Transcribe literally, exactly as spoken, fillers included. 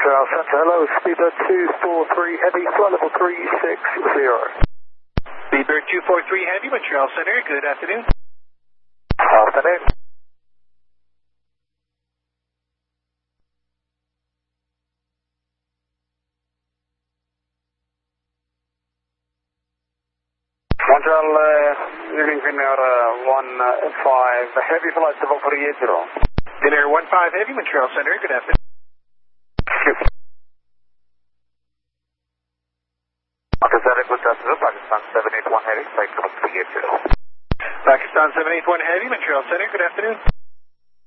Montreal Centre, hello, Speedbird two four three Heavy, flight level three six zero. Speedbird two four three Heavy, Montreal Centre, good afternoon. Afternoon. Montreal, uh, evening Finnair uh, one five, Heavy, flight level three eight zero. Finnair one five Heavy, Montreal Centre, good afternoon. Pakistan, good afternoon, Pakistan seven eight one Heavy, flight level three eight zero. Pakistan seven eight one Heavy, Montreal Centre, good afternoon.